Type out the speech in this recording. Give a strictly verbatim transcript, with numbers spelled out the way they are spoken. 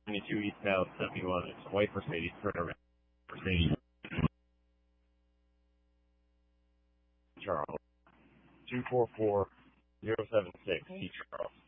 ninety-two eastbound seventy-one. It's white Mercedes. Turn around. Mercedes. Charles. two four four zero seven six. C. Charles.